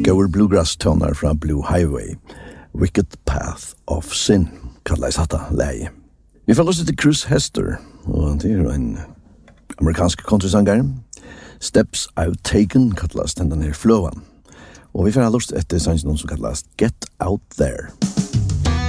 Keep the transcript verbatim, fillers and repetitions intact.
Gower Bluegrass toner fra Blue Highway. Wicked Path of Sin, kallas hatta lei. Vi får lyst til Chris Hester, og det er en amerikansk countrysanger. Steps I've Taken, kallas den her fløven. Og vi får lyst etter sangen som kallas Get Out There.